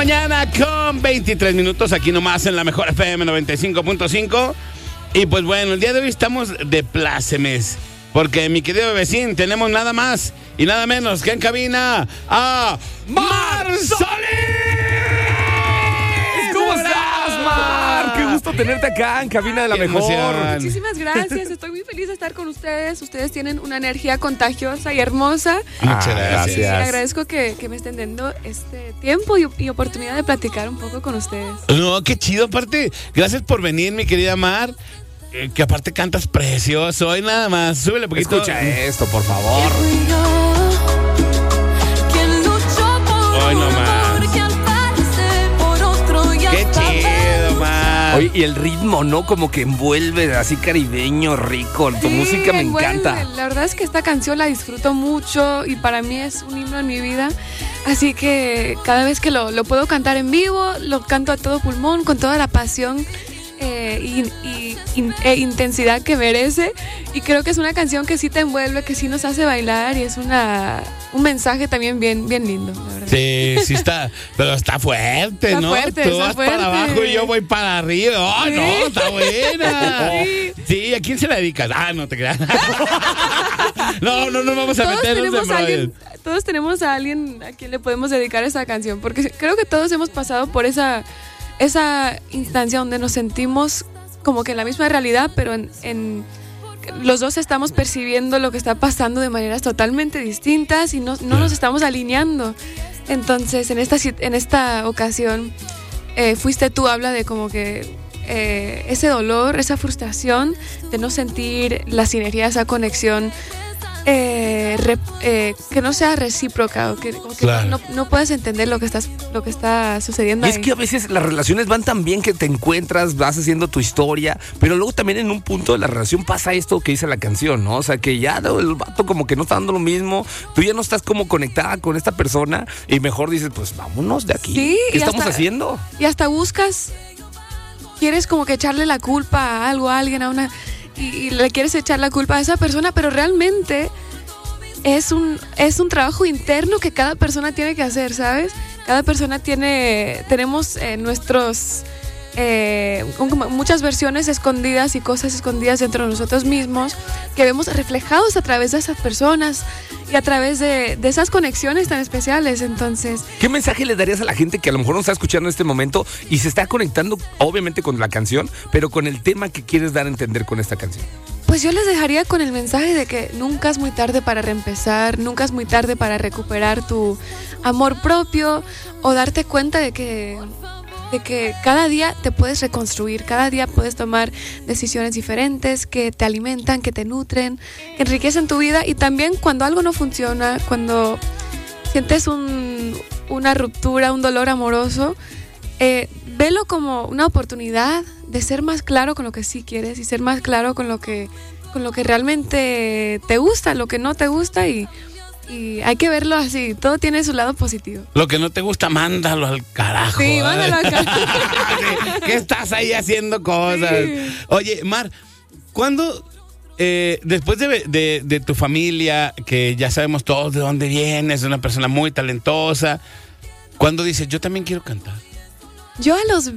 mañana con 23 minutos aquí nomás en la mejor FM 95.5. Y pues bueno, el día de hoy estamos de plácemes, porque mi querido vecino, tenemos nada más y nada menos que en cabina a Mar Solís. ¿Cómo estás, Mar? Qué gusto tenerte acá en cabina de la mejor. Emoción. Muchísimas gracias, estoy muy feliz de estar con ustedes. Ustedes tienen una energía contagiosa y hermosa. Muchas Y gracias. agradezco que me estén dando este tiempo y oportunidad de platicar un poco con ustedes. No, qué chido, aparte, gracias por venir, mi querida Mar. Que aparte cantas precioso. Hoy nada más, súbele poquito. Escucha esto, por favor. Hoy no más. Qué chido, Mar. Oye, y el ritmo, ¿no? Como que envuelve así caribeño, rico. Tu música me encanta. La verdad es que esta canción la disfruto mucho y para mí es un himno en mi vida. Así que cada vez que lo puedo cantar en vivo, lo canto a todo pulmón, con toda la pasión e intensidad que merece. Y creo que es una canción que sí te envuelve, que sí nos hace bailar y es un mensaje también bien lindo, la verdad. Sí está, pero está fuerte, Está ¿no? fuerte, Tú está vas fuerte. para abajo y yo voy para arriba. ¡Oh, Sí. no! ¡Está buena! Sí. Sí, ¿a quién se la dedicas? Ah, no te creas. No vamos a Todos meternos en todos tenemos a alguien a quien le podemos dedicar esa canción, porque creo que todos hemos pasado por esa instancia donde nos sentimos como que en la misma realidad, pero en los dos estamos percibiendo lo que está pasando de maneras totalmente distintas y no nos estamos alineando. Entonces, en esta ocasión, Fuiste Tú habla de como que ese dolor, esa frustración de no sentir la sinergia, esa conexión que no sea recíproca, o que, como que Claro. no puedes entender lo que está sucediendo Y es ahí. que a veces las relaciones van tan bien que te encuentras, vas haciendo tu historia, pero luego también en un punto de la relación pasa esto que dice la canción, ¿no? O sea, que ya el vato como que no está dando lo mismo, tú ya no estás como conectada con esta persona y mejor dices, pues vámonos de aquí. Sí, ¿Qué y estamos hasta- haciendo? Y hasta quieres como que echarle la culpa a algo, a alguien, y le quieres echar la culpa a esa persona, pero realmente es un trabajo interno que cada persona tiene que hacer, ¿sabes? Cada persona tenemos nuestros muchas versiones escondidas y cosas escondidas dentro de nosotros mismos que vemos reflejados a través de esas personas y a través de esas conexiones tan especiales. Entonces, ¿Qué mensaje le darías a la gente que a lo mejor no está escuchando en este momento y se está conectando obviamente con la canción, pero con el tema que quieres dar a entender con esta canción? pues yo les dejaría con el mensaje de que nunca es muy tarde para reempezar, nunca es muy tarde para recuperar tu amor propio o darte cuenta de que cada día te puedes reconstruir, cada día puedes tomar decisiones diferentes que te alimentan, que te nutren, que enriquecen tu vida. Y también cuando algo no funciona, cuando sientes una ruptura, un dolor amoroso, velo como una oportunidad de ser más claro con lo que sí quieres y ser más claro con lo que realmente te gusta, lo que no te gusta, y hay que verlo así, todo tiene su lado positivo. Lo que no te gusta, mándalo al carajo. Sí, mándalo al carajo. ¿Qué estás ahí haciendo cosas? Sí. Oye, Mar, ¿cuándo, después de tu familia, que ya sabemos todos de dónde vienes, una persona muy talentosa, ¿cuándo dices, yo también quiero cantar? Yo a los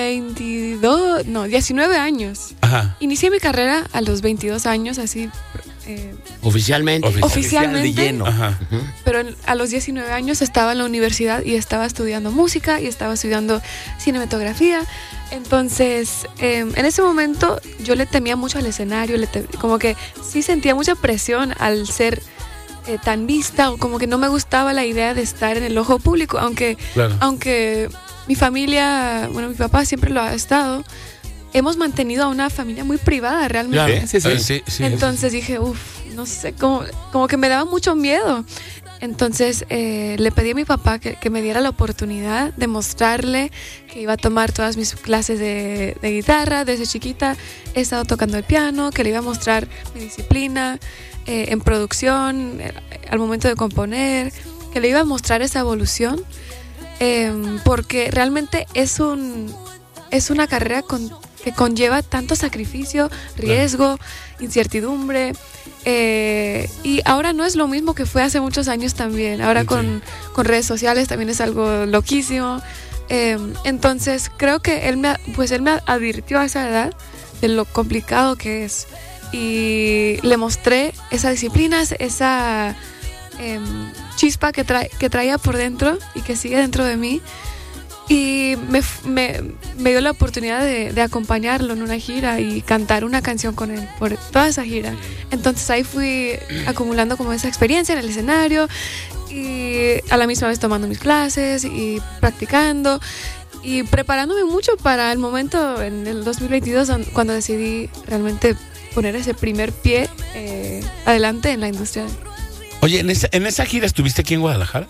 19 años. Ajá. Inicié mi carrera a los 22 años, así Oficialmente. oficialmente. de lleno. Ajá. Pero a los 19 años estaba en la universidad y estaba estudiando música y estaba estudiando cinematografía. Entonces, en ese momento yo le temía mucho al escenario, como que sí sentía mucha presión al ser tan vista, o como que no me gustaba la idea de estar en el ojo público, aunque mi familia, bueno, mi papá siempre lo ha estado. Hemos mantenido a una familia muy privada realmente. Claro. Sí. Entonces dije, no sé, como que me daba mucho miedo. Entonces le pedí a mi papá que me diera la oportunidad de mostrarle que iba a tomar todas mis clases de guitarra. Desde chiquita he estado tocando el piano, que le iba a mostrar mi disciplina en producción, al momento de componer, que le iba a mostrar esa evolución. Porque realmente es una carrera que conlleva tanto sacrificio, riesgo, incertidumbre, y ahora no es lo mismo que fue hace muchos años también. Ahora con redes sociales también es algo loquísimo. Entonces creo que él me advirtió a esa edad de lo complicado que es. Y le mostré esa disciplina, esa chispa que traía por dentro y que sigue dentro de mí. Y me dio la oportunidad de acompañarlo en una gira y cantar una canción con él por toda esa gira. Entonces ahí fui acumulando como esa experiencia en el escenario y a la misma vez tomando mis clases y practicando y preparándome mucho para el momento en el 2022 cuando decidí realmente poner ese primer pie adelante en la industria. Oye, ¿en esa gira estuviste aquí en Guadalajara?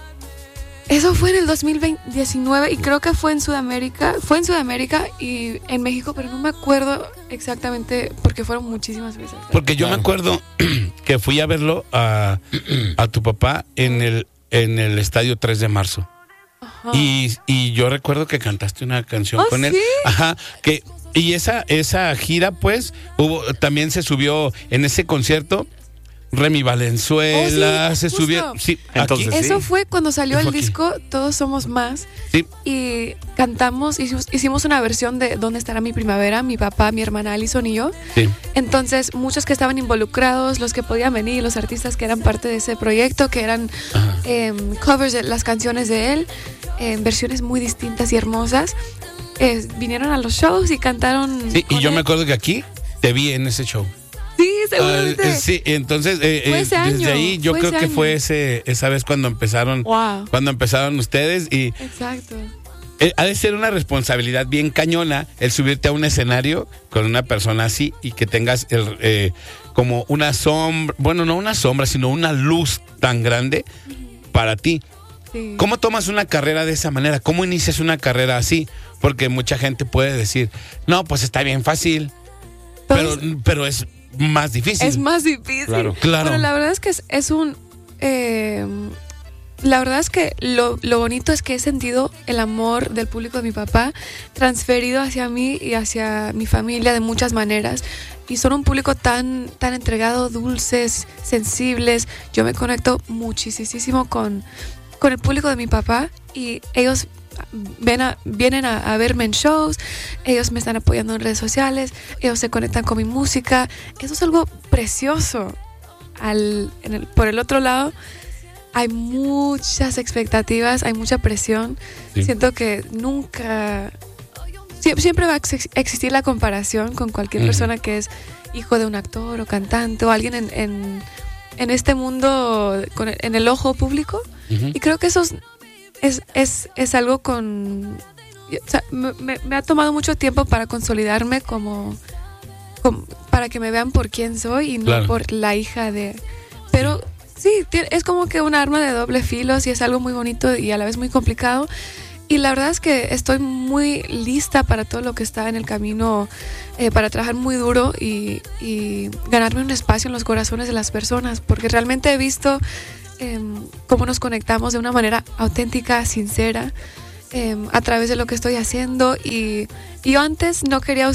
Eso fue en el 2019 y creo que fue en Sudamérica. Fue en Sudamérica y en México, pero no me acuerdo exactamente porque fueron muchísimas veces. Porque yo me acuerdo que fui a verlo a tu papá en el estadio 3 de marzo. Ajá. Y yo recuerdo que cantaste una canción con él. ¿Sí? Ajá, y esa gira pues también se subió en ese concierto. Remy Valenzuela, se subió. Sí, entonces, eso fue cuando salió el disco Todos Somos Más. Sí. Y cantamos, hicimos una versión de ¿Dónde estará mi primavera? Mi papá, mi hermana Alison y yo. Sí. Entonces, muchos que estaban involucrados, los que podían venir, los artistas que eran parte de ese proyecto, que eran covers de las canciones de él, versiones muy distintas y hermosas, vinieron a los shows y cantaron. Sí, y yo me acuerdo que aquí te vi en ese show. Sí, seguramente. Sí, entonces ese año, desde ahí yo creo que fue esa vez cuando empezaron ustedes y exacto. Ha de ser una responsabilidad bien cañona el subirte a un escenario con una persona así y que tengas como una sombra, bueno, no una sombra, sino una luz tan grande para ti. Sí. ¿Cómo tomas una carrera de esa manera? ¿Cómo inicias una carrera así? Porque mucha gente puede decir, no, pues está bien fácil, pero es más difícil. Es más difícil. Claro. Pero la verdad es que es un... la verdad es que lo bonito es que he sentido el amor del público de mi papá transferido hacia mí y hacia mi familia de muchas maneras. Y son un público tan entregado, dulces, sensibles. Yo me conecto muchísimo con el público de mi papá y ellos vienen a verme en shows, ellos me están apoyando en redes sociales, ellos se conectan con mi música. Eso es algo precioso. Por el otro lado, hay muchas expectativas, hay mucha presión. Sí. Siento que siempre va a existir la comparación con cualquier persona que es hijo de un actor o cantante o alguien en este mundo en el ojo público. Y creo que eso es algo o sea, me ha tomado mucho tiempo para consolidarme para que me vean por quién soy y no por la hija de... Pero sí, es como que un arma de doble filo, sí, es algo muy bonito y a la vez muy complicado. Y la verdad es que estoy muy lista para todo lo que está en el camino, para trabajar muy duro y ganarme un espacio en los corazones de las personas, porque realmente he visto cómo nos conectamos de una manera auténtica, sincera, a través de lo que estoy haciendo. Y yo antes no quería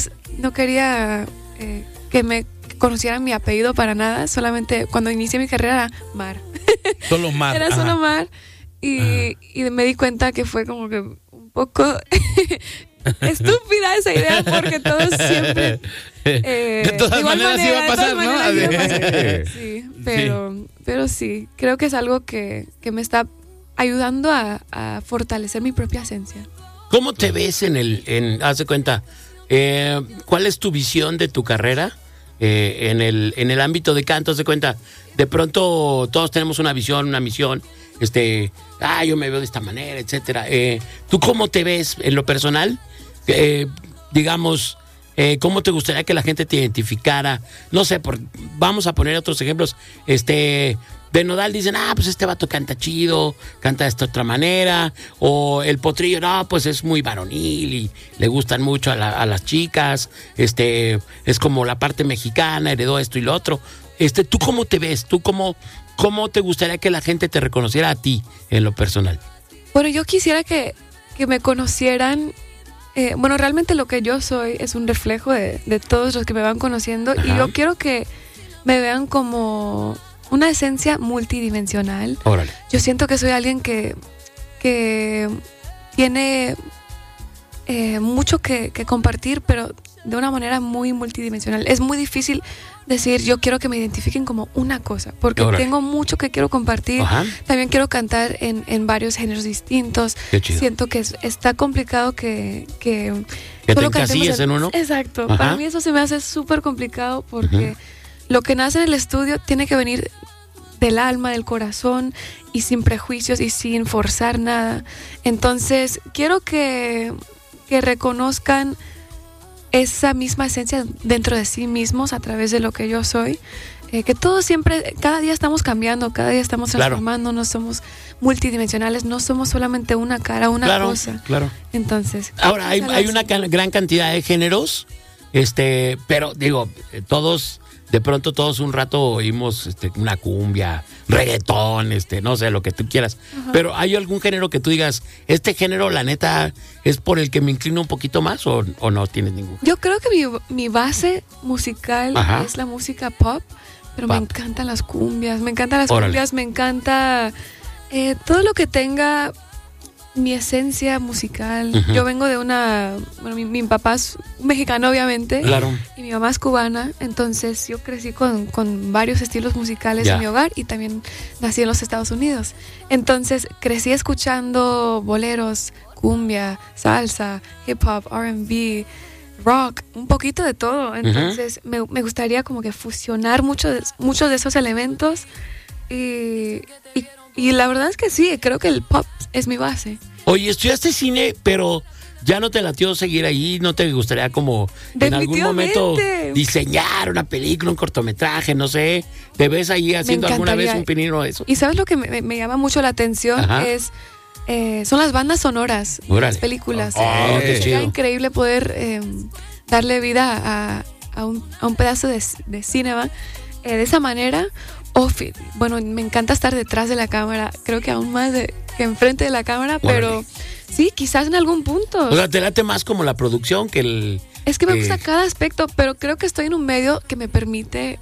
que me conocieran mi apellido para nada, solamente cuando inicié mi carrera era Mar. Solo Mar. Era solo Mar. Y me di cuenta que fue como que un poco estúpida esa idea, porque todos siempre de todas maneras iba a pasar, ¿no? Sí, pero sí, creo que es algo que me está ayudando a fortalecer mi propia esencia. ¿Cómo te ves haz de cuenta, cuál es tu visión de tu carrera en el ámbito de canto? Haz de cuenta, de pronto todos tenemos una visión, una misión, yo me veo de esta manera, etcétera. ¿Tú cómo te ves en lo personal? Digamos, ¿cómo te gustaría que la gente te identificara? No sé, vamos a poner otros ejemplos. De Nodal dicen, pues este vato canta chido, canta de esta otra manera. O el Potrillo, pues es muy varonil y le gustan mucho a las chicas. Es como la parte mexicana, heredó esto y lo otro. ¿Tú cómo te ves? ¿Tú cómo te gustaría que la gente te reconociera a ti en lo personal? Bueno, yo quisiera que me conocieran. Realmente lo que yo soy es un reflejo de todos los que me van conociendo. Ajá. Y yo quiero que me vean como una esencia multidimensional. Órale. Yo siento que soy alguien que tiene mucho que compartir, pero de una manera muy multidimensional. Es muy difícil decir, yo quiero que me identifiquen como una cosa, porque tengo mucho que quiero compartir. Ajá. También quiero cantar en varios géneros distintos. Qué chido. Siento que está complicado que te solo encasilles cantemos en uno. Exacto. Ajá. Para mí eso se me hace súper complicado porque lo que nace en el estudio tiene que venir del alma, del corazón y sin prejuicios y sin forzar nada. Entonces, quiero que reconozcan esa misma esencia dentro de sí mismos a través de lo que yo soy. Que todos siempre, cada día estamos cambiando, cada día estamos transformando, no somos multidimensionales, no somos solamente una cara, una cosa. Claro. Entonces, ahora hay una gran cantidad de géneros, pero digo, de pronto todos un rato oímos una cumbia, reggaetón, no sé, lo que tú quieras. Ajá. Pero ¿hay algún género que tú digas, este género, la neta, es por el que me inclino un poquito más o no tienes ningún? Yo creo que mi base musical es la música pop, pero me encantan las cumbias, me encanta todo lo que tenga mi esencia musical. Uh-huh. Yo vengo de mi papá es mexicano obviamente, Claro. y mi mamá es cubana, entonces yo crecí con varios estilos musicales en mi hogar y también nací en los Estados Unidos. Entonces crecí escuchando boleros, cumbia, salsa, hip hop, R&B, rock, un poquito de todo. Entonces me gustaría como que fusionar muchos de esos elementos y la verdad es que sí, creo que el pop es mi base. Oye, estudiaste cine, pero ya no te latió seguir ahí, ¿no te gustaría como en algún momento diseñar una película, un cortometraje, no sé? ¿Te ves ahí haciendo alguna vez un pinino de eso? Y ¿sabes lo que me llama mucho la atención? Son las bandas sonoras de las películas. Sería increíble poder darle vida a un pedazo de cinema de esa manera. Bueno, me encanta estar detrás de la cámara, creo que aún más que enfrente de la cámara, pero sí, quizás en algún punto. O sea, te late más como la producción que el... Es que me gusta cada aspecto, pero creo que estoy en un medio que me permite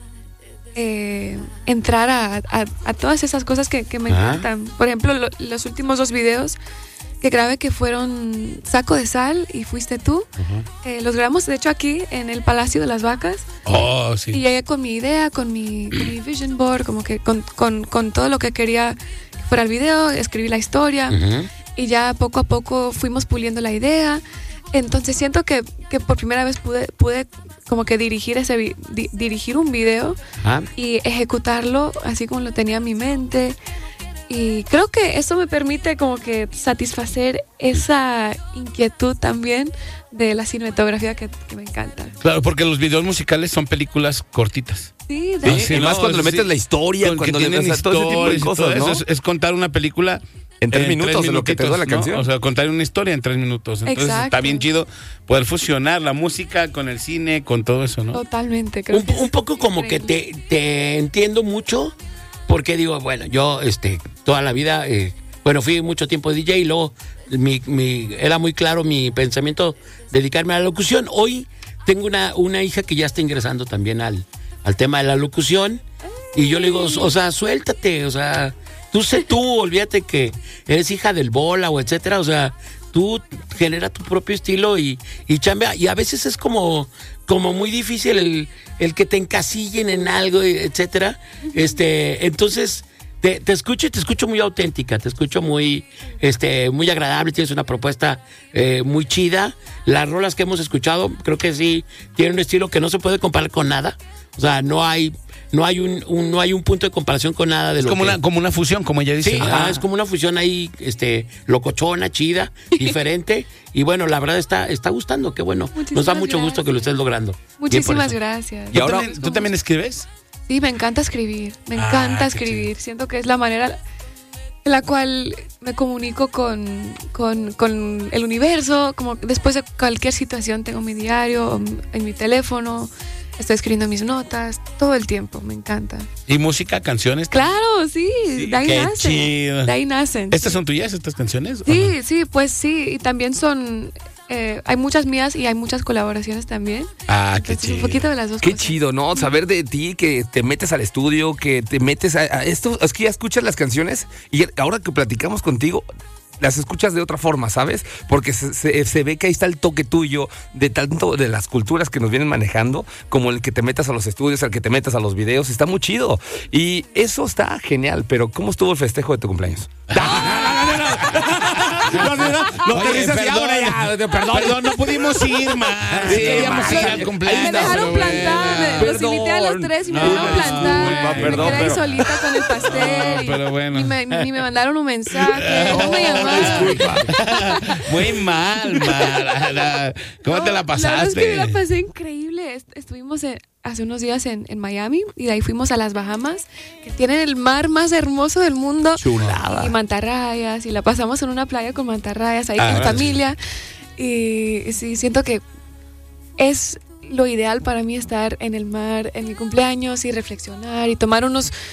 entrar a todas esas cosas que me encantan. Por ejemplo, los últimos 2 videos que grabé, que fueron Saco de Sal y Fuiste Tú, los grabamos de hecho aquí en el Palacio de las Vacas. Sí. Y llegué con mi idea, con mi vision board, como que con todo lo que quería que fuera el video, escribí la historia y ya poco a poco fuimos puliendo la idea. Entonces siento que por primera vez pude como que dirigir un video y ejecutarlo así como lo tenía en mi mente. Y creo que eso me permite como que satisfacer esa inquietud también de la cinematografía que me encanta. Claro, porque los videos musicales son películas cortitas. Sí, más cuando le metes la historia, cuando le metes todo ese tipo de cosas, ¿no? Es contar una película en 3 minutos, de lo que te da la canción. O sea, contar una historia en 3 minutos. Entonces está bien chido poder fusionar la música con el cine, con todo eso, ¿no? Totalmente. Creo un poco como increíble. que te entiendo mucho, porque digo, bueno, yo toda la vida, fui mucho tiempo DJ y luego era muy claro mi pensamiento dedicarme a la locución. Hoy tengo una hija que ya está ingresando también al tema de la locución y yo le digo, o sea, suéltate, o sea, tú, olvídate que eres hija del bola o etcétera, o sea, tú genera tu propio estilo y chambea, y a veces es como muy difícil el que te encasillen en algo, etcétera. Entonces te escucho y te escucho muy auténtica, te escucho muy agradable, tienes una propuesta muy chida. Las rolas que hemos escuchado creo que sí tienen un estilo que no se puede comparar con nada. O sea, no hay un punto de comparación con nada de es lo como que... como una fusión, como ella dice. Sí, es como una fusión ahí, locochona, chida, diferente. Y bueno, la verdad está gustando, qué bueno. Nos da mucho gusto que lo estés logrando. Muchísimas gracias. ¿Y ahora tú también escribes? Sí, me encanta escribir. Me encanta escribir. Chido. Siento que es la manera en la cual me comunico con el universo. Como después de cualquier situación tengo mi diario en mi teléfono. Estoy escribiendo mis notas todo el tiempo, me encanta. ¿Y música, canciones? Claro, sí, de ahí nacen. Chido. De ahí nacen. ¿Estas son tuyas, estas canciones? Sí, sí, pues sí, y también son... hay muchas mías y hay muchas colaboraciones también. Qué chido. Un poquito de las dos Qué cosas. chido, ¿no? Saber de ti, que te metes al estudio, que te metes a esto. Es que ya escuchas las canciones y ahora que platicamos contigo, las escuchas de otra forma, ¿sabes? Porque se ve que ahí está el toque tuyo de tanto de las culturas que nos vienen manejando, como el que te metas a los estudios, el que te metas a los videos, está muy chido. Y eso está genial, pero ¿cómo estuvo el festejo de tu cumpleaños? Oye, perdón, no pudimos ir más. Sí, Queríamos ir al cumpleaños. Me dejaron pero plantar, bueno. los invité a los tres y me dejaron plantar. perdón, me quedé ahí pero- solita con el pastel. y pero bueno. Ni me mandaron un mensaje, no me llamaron. Muy mal. ¿Cómo te la La verdad es pasaste? que me la pasé increíble. Estuvimos hace unos días en Miami y de ahí fuimos a las Bahamas, que tienen el mar más hermoso del mundo. Chulada. Y mantarrayas, y la pasamos en una playa con mantarrayas ahí Ah, con vale. familia. Y sí, siento que es lo ideal para mí estar en el mar en mi cumpleaños y reflexionar y tomar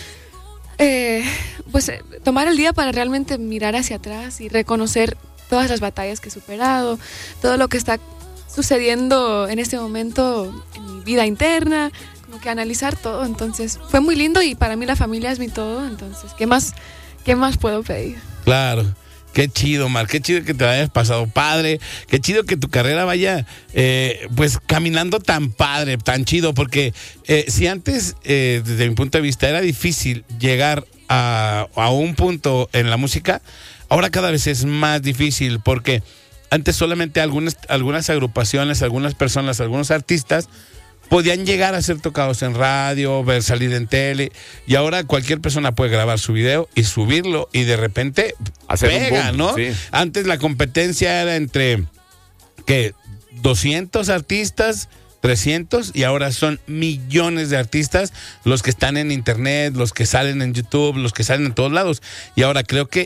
tomar el día para realmente mirar hacia atrás y reconocer todas las batallas que he superado, todo lo que está sucediendo en este momento en mi vida interna, como que analizar todo. Entonces fue muy lindo y para mí la familia es mi todo. Entonces, ¿qué más puedo pedir? Claro. Qué chido, Mar, qué chido que te hayas pasado padre, qué chido que tu carrera vaya pues caminando tan padre, tan chido, porque si antes, desde mi punto de vista, era difícil llegar a un punto en la música, ahora cada vez es más difícil, porque antes solamente algunas agrupaciones, algunas personas, algunos artistas podían llegar a ser tocados en radio, ver salir en tele, y ahora cualquier persona puede grabar su video y subirlo y de repente Hacer un pega, boom, ¿no? sí. Antes la competencia era entre, ¿qué? 200 artistas, 300, y ahora son millones de artistas los que están en internet, los que salen en YouTube, los que salen en todos lados. Y ahora creo que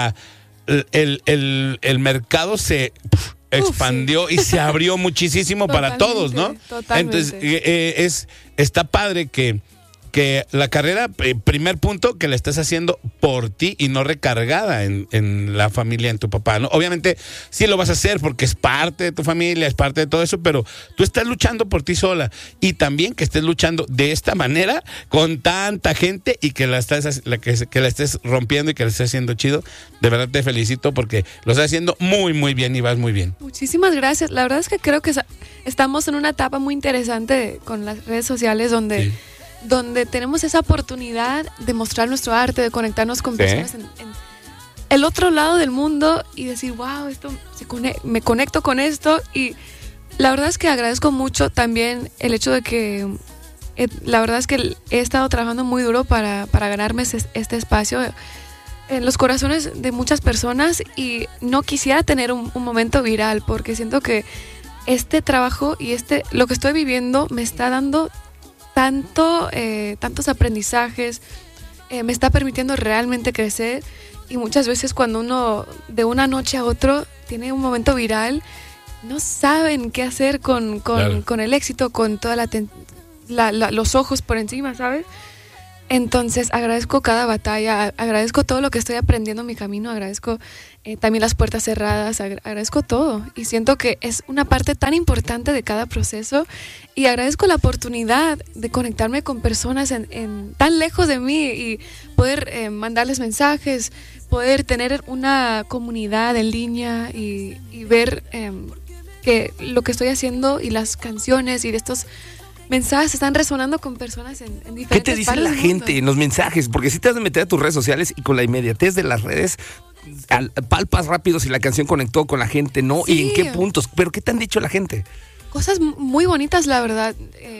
el mercado se expandió y se abrió muchísimo para todos, ¿no? Totalmente. Entonces, está padre que la carrera, primer punto, que la estás haciendo por ti y no recargada en la familia, en tu papá, ¿no? Obviamente sí lo vas a hacer porque es parte de tu familia, es parte de todo eso, pero tú estás luchando por ti sola, y también que estés luchando de esta manera con tanta gente y que la estés rompiendo y que la estés haciendo chido. De verdad te felicito porque lo estás haciendo muy, muy bien y vas muy bien. Muchísimas gracias. La verdad es que creo que estamos en una etapa muy interesante con las redes sociales donde tenemos esa oportunidad de mostrar nuestro arte, de conectarnos con personas en el otro lado del mundo y decir, wow, me conecto con esto. Y la verdad es que agradezco mucho también el hecho de que la verdad es que he estado trabajando muy duro para ganarme este espacio en los corazones de muchas personas, y no quisiera tener un momento viral, porque siento que este trabajo y lo que estoy viviendo me está dando tantos aprendizajes, me está permitiendo realmente crecer, y muchas veces cuando uno de una noche a otra tiene un momento viral, no saben qué hacer con el éxito, con toda los ojos por encima, ¿sabes? Entonces agradezco cada batalla, agradezco todo lo que estoy aprendiendo en mi camino, agradezco también las puertas cerradas, agradezco todo, y siento que es una parte tan importante de cada proceso, y agradezco la oportunidad de conectarme con personas tan lejos de mí y poder mandarles mensajes, poder tener una comunidad en línea y ver que lo que estoy haciendo y las canciones y estos mensajes están resonando con personas en diferentes ¿Qué te dice partes la del gente mundo. en los mensajes? Porque si te has de meter a tus redes sociales y con la inmediatez de las redes, palpas rápido si la canción conectó con la gente, ¿no? Sí. ¿Y en qué puntos? ¿Pero qué te han dicho la gente? Cosas muy bonitas, la verdad.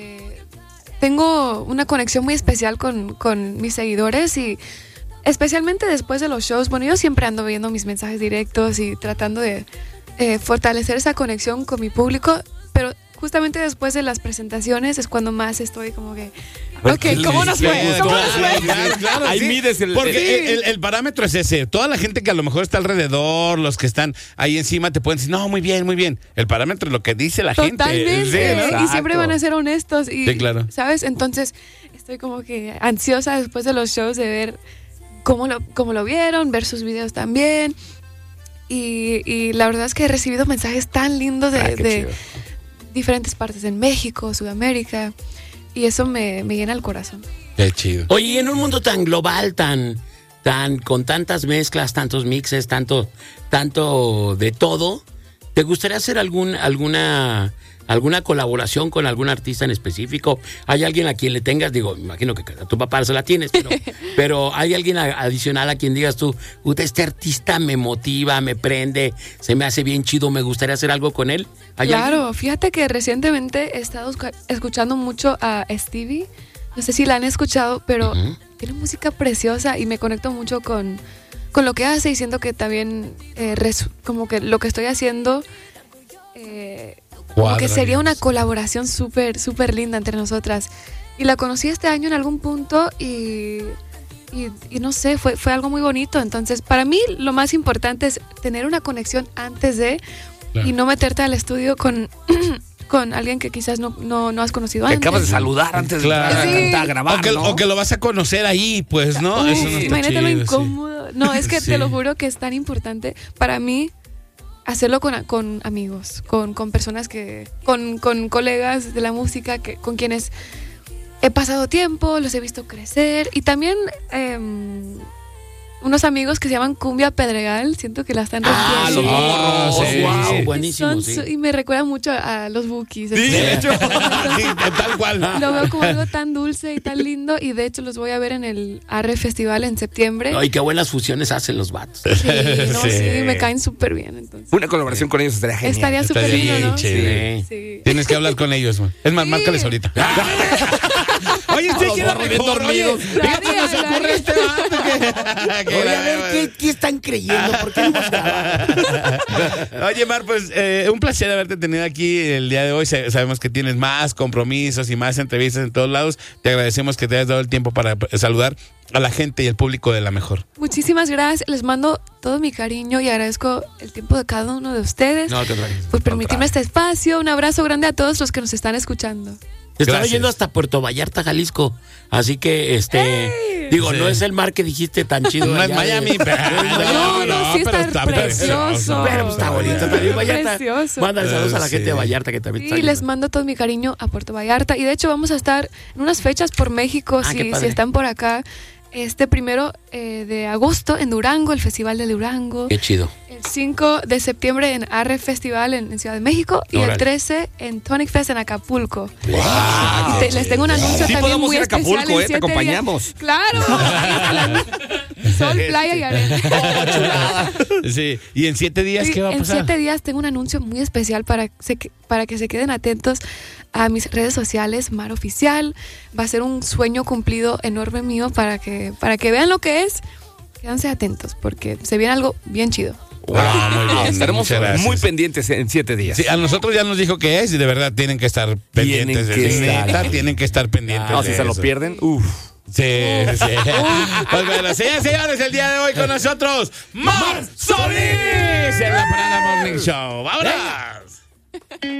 Tengo una conexión muy especial con mis seguidores, y especialmente después de los shows. Bueno, yo siempre ando viendo mis mensajes directos y tratando de fortalecer esa conexión con mi público, pero justamente después de las presentaciones es cuando más estoy como que, ok, ¿cómo nos fue? ¿Cómo nos fue? Claro, Ahí sí. mides Porque el parámetro es ese. Toda la gente que a lo mejor está alrededor, los que están ahí encima, te pueden decir, no, muy bien, muy bien. El parámetro es lo que dice la Totalmente. gente. Sí, ¿no? Y siempre van a ser honestos. Y, Sí, claro. ¿sabes? Entonces estoy como que ansiosa después de los shows de ver cómo lo vieron, ver sus videos también. Y la verdad es que he recibido mensajes tan lindos Qué de chido. diferentes partes en México, Sudamérica, y eso me llena el corazón. Qué chido. Oye, y en un mundo tan global, tan con tantas mezclas, tantos mixes, tanto de todo, ¿te gustaría hacer alguna colaboración con algún artista en específico? ¿Hay alguien a quien le tengas? Digo, imagino que a tu papá se la tienes, pero ¿hay alguien adicional a quien digas tú, este artista me motiva, me prende, se me hace bien chido, me gustaría hacer algo con él? Claro, fíjate que recientemente he estado escuchando mucho a Stevie. No sé si la han escuchado, pero tiene música preciosa y me conecto mucho con lo que hace y siento que también como que lo que estoy haciendo como que sería una colaboración súper, súper linda entre nosotras. Y la conocí este año en algún punto y no sé, fue algo muy bonito. Entonces, para mí lo más importante es tener una conexión antes de y no meterte al estudio con alguien que quizás no has conocido antes. Te acabas de saludar antes de cantar, a grabar, o que lo vas a conocer ahí, pues, ¿no? Eso no está imagínate lo chido, incómodo. No, es que te lo juro que es tan importante para mí hacerlo con amigos, con personas con colegas de la música, con quienes he pasado tiempo, los he visto crecer. Y también unos amigos que se llaman Cumbia Pedregal, siento que la están rompiendo. Los morros, wow, buenísimo. Y me recuerda mucho a los Bukis. Sí, de hecho, sí, tal cual. Lo veo como algo tan dulce y tan lindo, y de hecho los voy a ver en el Arre Festival en septiembre. No, y qué buenas fusiones hacen los vatos. Sí, me caen súper bien. Entonces. Una colaboración con ellos estaría genial. Estaría súper lindo, ¿no? Sí. Tienes que hablar con ellos, man. Es más, márcales ahorita. Oye, usted queda mejor, dormidos. Fíjate, nos ocurre este vato Oye, a ver, ¿qué están creyendo? ¿Por qué no nos graban? Oye, Mar, pues un placer haberte tenido aquí el día de hoy. Sabemos que tienes más compromisos y más entrevistas en todos lados. Te agradecemos que te hayas dado el tiempo para saludar a la gente y al público de La Mejor. Muchísimas gracias. Les mando todo mi cariño y agradezco el tiempo de cada uno de ustedes. No, te agradezco. Por permitirme este espacio. Un abrazo grande a todos los que nos están escuchando. Te estaba yendo hasta Puerto Vallarta, Jalisco. Así que, no es el mar que dijiste tan chido. No es Miami, pero... No, sí está precioso. Pero está bonito también Vallarta. Precioso. Mándale saludos a la gente de Vallarta que también está. Y les mando todo mi cariño a Puerto Vallarta. Y de hecho vamos a estar en unas fechas por México, si están por acá. 1 de agosto en Durango, el Festival de Durango. Qué chido. El 5 de septiembre en Arre Festival en Ciudad de México. Y el 13 en Tonic Fest en Acapulco. Wow. Les tengo un anuncio también muy especial. Sí podemos ir a Acapulco, te 7 acompañamos. días. Claro. Sol, playa y arena. Sí. ¿Y en 7 días qué va a pasar? En 7 días tengo un anuncio muy especial para que se queden atentos a mis redes sociales, Mar Oficial. Va a ser un sueño cumplido enorme mío para que vean lo que es. Quédense atentos porque se viene algo bien chido. Wow, muy bien. Estaremos muy pendientes en 7 días. Sí, a nosotros ya nos dijo que es y de verdad tienen que estar pendientes. Tienen que estar pendientes. No, si se lo pierden, Sí. Pues bueno, señores, el día de hoy con nosotros, Mar Solís en la Parada Morning Show. ¡Vámonos!